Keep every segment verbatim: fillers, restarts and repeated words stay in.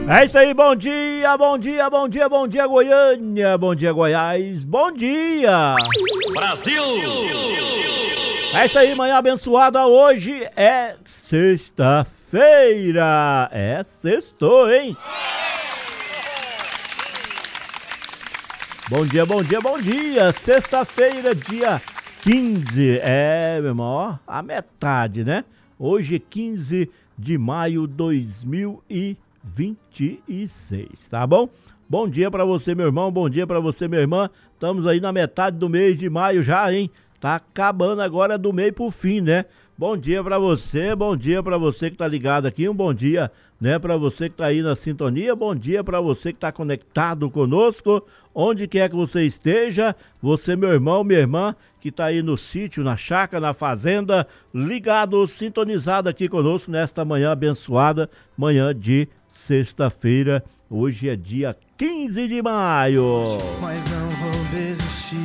É isso aí, bom dia, bom dia, bom dia, bom dia Goiânia, bom dia Goiás, bom dia Brasil! É isso aí, manhã abençoada, hoje é sexta-feira, é sextou, hein? Bom dia, bom dia, bom dia, sexta-feira, dia quinze, é, meu irmão, ó, a metade, né? Hoje é quinze de maio de dois mil e vinte e seis, tá bom? Bom dia pra você, meu irmão, bom dia pra você, minha irmã. Estamos aí na metade do mês de maio já, hein? Tá acabando agora do meio pro fim, né? Bom dia pra você, bom dia pra você que tá ligado aqui, um bom dia, né, pra você que tá aí na sintonia, bom dia pra você que tá conectado conosco, onde quer que você esteja, você, meu irmão, minha irmã, que tá aí no sítio, na chácara, na fazenda, ligado, sintonizado aqui conosco nesta manhã abençoada, manhã de sexta-feira, hoje é dia quinze de maio. Mas não vou desistir.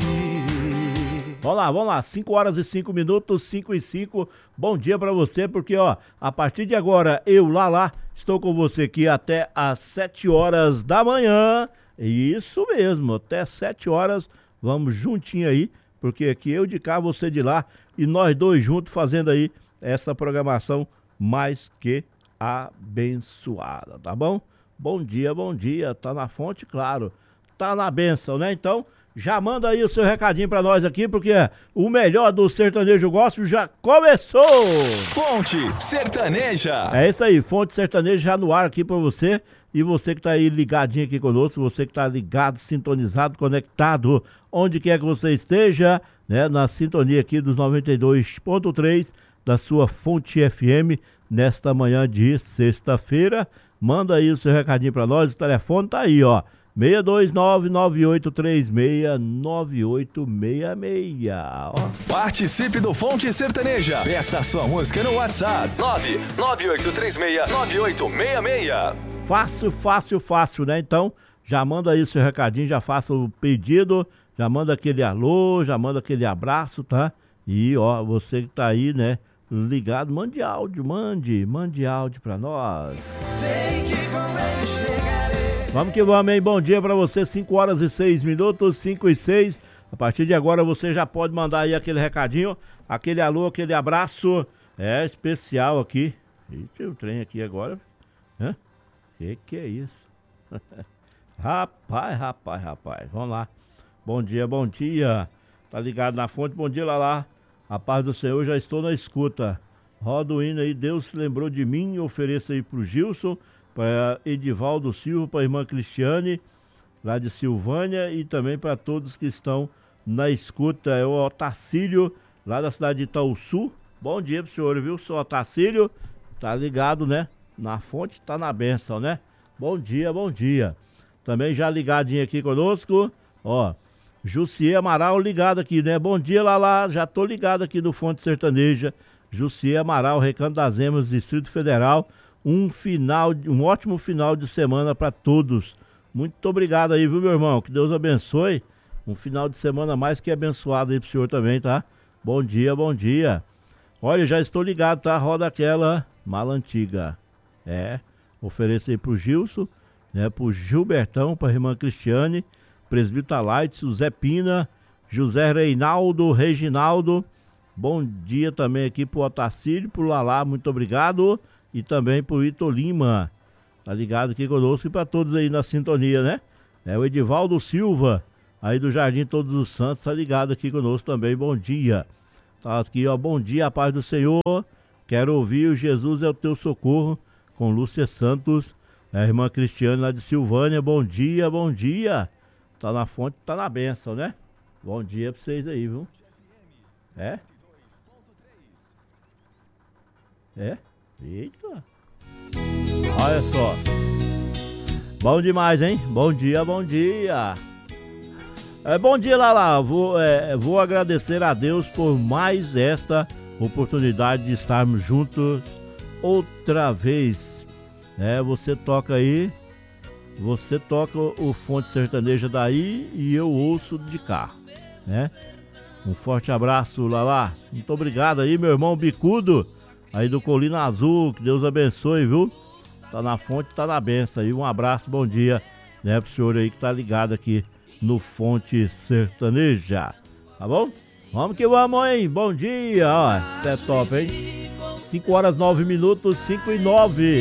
Vamos lá, vamos lá, cinco horas e cinco minutos, cinco e cinco, bom dia pra você, porque ó, a partir de agora, eu, Lala, estou com você aqui até às sete horas da manhã, isso mesmo, até sete horas, vamos juntinho aí, porque aqui eu de cá, você de lá, e nós dois juntos fazendo aí essa programação mais que abençoada, tá bom? Bom dia, bom dia, tá na fonte, claro, tá na bênção, né? Então, já manda aí o seu recadinho pra nós aqui, porque o melhor do sertanejo gospel já começou! Fonte Sertaneja! É isso aí, Fonte Sertaneja já no ar aqui pra você, e você que tá aí ligadinho aqui conosco, você que tá ligado, sintonizado, conectado, onde quer que você esteja, né, na sintonia aqui dos noventa e dois ponto três da sua Fonte F M, nesta manhã de sexta-feira, manda aí o seu recadinho pra nós, o telefone tá aí, ó, seis dois nove, nove oito três seis, nove oito seis seis. Ó. Participe do Fonte Sertaneja. Peça a sua música no WhatsApp nove nove oito três seis, nove oito seis seis. Fácil, fácil, fácil, né? Então, já manda aí o seu recadinho, já faça o pedido, já manda aquele alô, já manda aquele abraço, tá? E, ó, você que tá aí, né, ligado, mande áudio, mande, mande áudio pra nós. Sei que com ele chegarei. Vamos que vamos, hein? Bom dia pra você, cinco horas e seis minutos, cinco e seis. A partir de agora você já pode mandar aí aquele recadinho, aquele alô, aquele abraço, é, especial aqui. Eita, o trem aqui agora, hã? Que que é isso? Rapaz, rapaz, rapaz, vamos lá. Bom dia, bom dia. Tá ligado na fonte, bom dia, Lalá. A paz do Senhor, já estou na escuta. Roda o hino aí, Deus se lembrou de mim, ofereça aí pro Gilson, para Edivaldo Silva, para a irmã Cristiane, lá de Silvânia, e também para todos que estão na escuta. É o Otacílio, lá da cidade de Itaúsu. Bom dia pro senhor, viu? Sou Otacílio, tá ligado, né? Na fonte, tá na bênção, né? Bom dia, bom dia. Também já ligadinho aqui conosco, ó, Jussier Amaral ligado aqui, né? Bom dia, Lala, já tô ligado aqui no Fonte Sertaneja. Jussier Amaral, Recanto das Emas, Distrito Federal. Um final, um ótimo final de semana para todos. Muito obrigado aí, viu, meu irmão? Que Deus abençoe. Um final de semana mais que abençoado aí pro senhor também, tá? Bom dia, bom dia. Olha, já estou ligado, tá? Roda aquela mala antiga. É, ofereço aí pro Gilson, né? Pro Gilbertão, pra irmã Cristiane, Presbítero Lights, o Zé Pina, José Reinaldo, Reginaldo. Bom dia também aqui pro Otacílio, pro Lalá, muito obrigado. E também pro Ito Lima, tá ligado aqui conosco, e para todos aí na sintonia, né? É o Edivaldo Silva, aí do Jardim Todos os Santos, tá ligado aqui conosco também, bom dia. Tá aqui, ó, bom dia, a paz do Senhor, quero ouvir o Jesus é o teu socorro, com Lúcia Santos, a irmã Cristiane lá de Silvânia, bom dia, bom dia. Tá na fonte, tá na bênção, né? Bom dia pra vocês aí, viu? É? É? Eita! Olha só! Bom demais, hein? Bom dia, bom dia! É, bom dia, Lala! Vou, é, vou agradecer a Deus por mais esta oportunidade de estarmos juntos outra vez. É, você toca aí, você toca o Fonte Sertaneja daí e eu ouço de cá, né? Um forte abraço, Lala! Muito obrigado aí, meu irmão Bicudo! Aí do Colina Azul, que Deus abençoe, viu? Tá na fonte, tá na benção aí. Um abraço, bom dia, né, pro senhor aí que tá ligado aqui no Fonte Sertaneja. Tá bom? Vamos que vamos, hein? Bom dia, ó. Isso é top, hein? cinco horas nove minutos, cinco e nove.